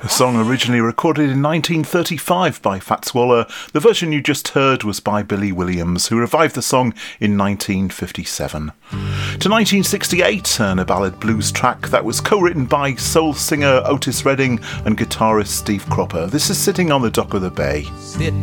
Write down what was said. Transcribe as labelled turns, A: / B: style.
A: A song originally recorded in 1935 by Fats Waller. The version you just heard was by Billy Williams, who revived the song in 1957. To 1968, and a ballad blues track that was co-written by soul singer Otis Redding and guitarist Steve Cropper. This is Sitting on the Dock of the Bay.
B: Sitting